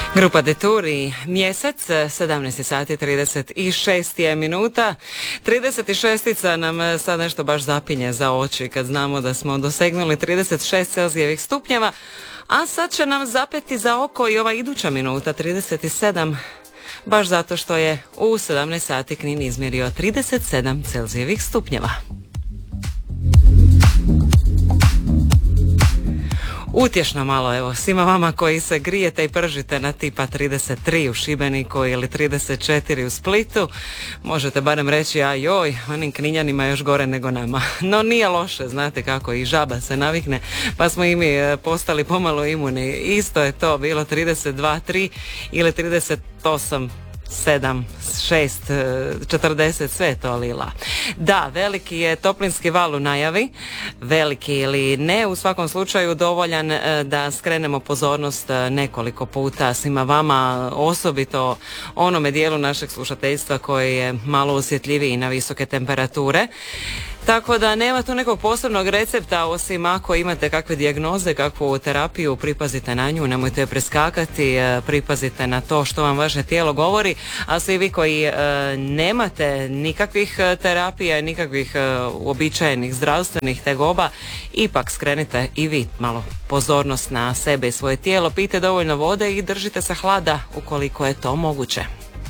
Grupa Deturi, mjesec, 17 sati 36 je minuta. 36-ica nam sad nešto baš zapinje za oči kad znamo da smo dosegnuli 36 Celzijevih stupnjeva, a sad će nam zapeti za oko i ova iduća minuta, 37, baš zato što je u 17 sati Knin izmjerio 37 Celzijevih stupnjeva. Utješno malo, evo, svima vama koji se grijete i pržite na tipa 33 u Šibeniku ili 34 u Splitu, možete barem reći, a joj, onim Kninjanima još gore nego nama. No nije loše, znate kako, i žaba se navikne, pa smo i mi postali pomalo imuni. Isto je to bilo 32, 3 ili 38, 7, 6, 40, sve je to lila. Da, veliki je toplinski val u najavi, veliki ili ne, u svakom slučaju dovoljan da skrenemo pozornost nekoliko puta svima vama, osobito onome dijelu našeg slušateljstva koji je malo osjetljiviji na visoke temperature. Tako da nema tu nekog posebnog recepta, osim ako imate kakve dijagnoze, kakvu terapiju, pripazite na nju, nemojte je preskakati, pripazite na to što vam vaše tijelo govori, a svi vi koji nemate nikakvih terapija, nikakvih uobičajenih zdravstvenih tegoba, ipak skrenite i vi malo pozornost na sebe i svoje tijelo, pijte dovoljno vode i držite se hlada ukoliko je to moguće.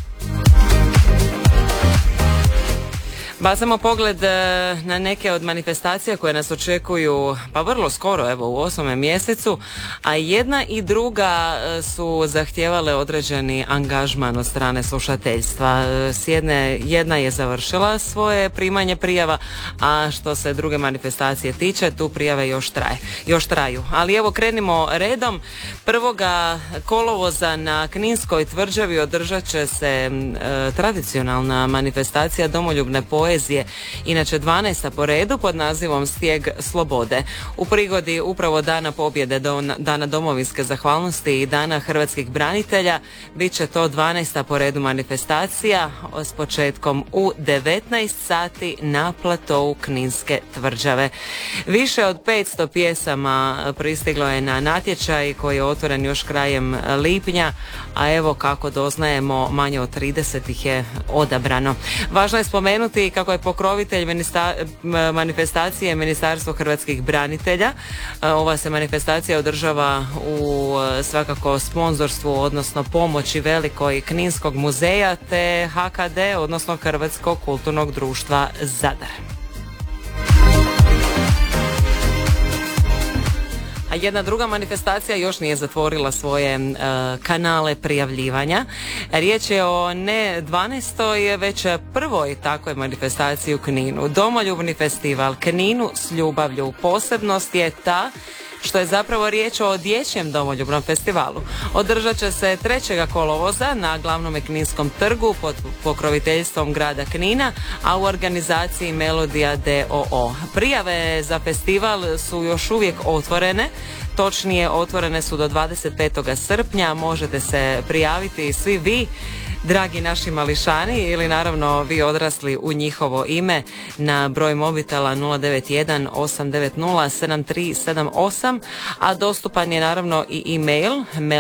Bacamo pogled na neke od manifestacija koje nas očekuju pa vrlo skoro, evo u 8. mjesecu, a jedna i druga su zahtijevale određeni angažman od strane slušateljstva. Jedna je završila svoje primanje prijava, a što se druge manifestacije tiče, tu prijave još traju. Ali evo krenimo redom. 1. kolovoza na Kninskoj tvrđavi održat će se tradicionalna manifestacija domoljubne poezije, inače 12. po redu pod nazivom Stijeg slobode. U prigodi upravo Dana pobjede, Dana domovinske zahvalnosti i Dana hrvatskih branitelja bit će to 12. po redu manifestacija s početkom u 19 sati na platovu Kninske tvrđave. Više od 500 pjesama pristiglo je na natječaj koji je otvoren još krajem lipnja, a evo kako doznajemo manje od 30 ih je odabrano. Važno je spomenuti kako je pokrovitelj manifestacije Ministarstvo hrvatskih branitelja. Ova se manifestacija održava u svakako sponzorstvu, odnosno pomoći velikoj Kninskog muzeja te HKD, odnosno Hrvatskog kulturnog društva Zadar. A jedna druga manifestacija još nije zatvorila svoje kanale prijavljivanja. Riječ je o ne 12. već prvoj takvoj manifestaciji u Kninu. Domoljubni festival Kninu s ljubavlju. Posebnost je ta što je zapravo riječ o dječjem domoljubnom festivalu. Održat će se 3. kolovoza na glavnom Kninskom trgu pod pokroviteljstvom grada Knina, a u organizaciji Melodija d.o.o. Prijave za festival su još uvijek otvorene, točnije otvorene su do 25. srpnja, možete se prijaviti svi vi, dragi naši mališani, ili naravno vi odrasli u njihovo ime na broj mobitela 091 890 7378, a dostupan je naravno i e-mail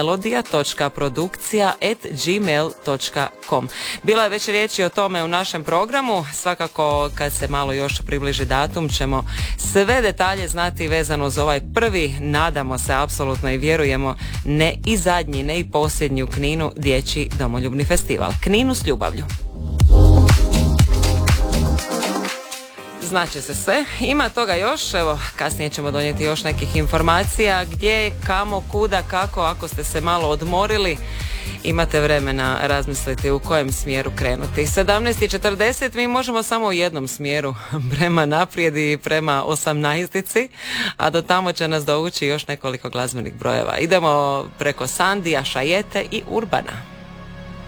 melodia.produkcija@gmail.com. Bila je već riječi o tome u našem programu, svakako kad se malo još približi datum ćemo sve detalje znati vezano za ovaj prvi, nadamo se apsolutno i vjerujemo, ne i zadnji, ne i posljednji u Kninu dječji domoljubni festival. Kninu s ljubavlju. Znaće se sve, ima toga još, evo kasnije ćemo donijeti još nekih informacija gdje, kamo, kuda, kako, ako ste se malo odmorili, imate vremena razmisliti u kojem smjeru krenuti. 17:40, mi možemo samo u jednom smjeru, prema naprijed i prema 18-ici, a do tamo će nas dovući još nekoliko glazbenih brojeva. Idemo preko Sandija, Šajete i Urbana.